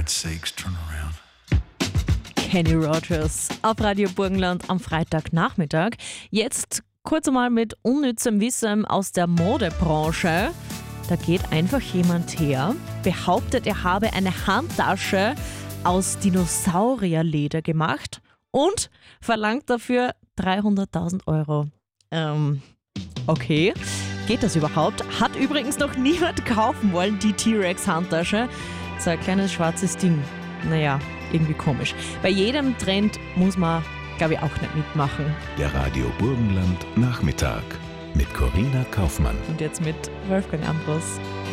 God's sakes, turn around. Kenny Rogers auf Radio Burgenland am Freitagnachmittag. Jetzt kurz einmal mit unnützem Wissen aus der Modebranche. Da geht einfach jemand her, behauptet, er habe eine Handtasche aus Dinosaurierleder gemacht und verlangt dafür 300.000 Euro. Okay, geht das überhaupt? Hat übrigens noch niemand kaufen wollen, die T-Rex-Handtasche. So ein kleines schwarzes Ding. Naja, irgendwie komisch. Bei jedem Trend muss man, glaube ich, auch nicht mitmachen. Der Radio Burgenland Nachmittag mit Corinna Kaufmann. Und jetzt mit Wolfgang Ambros.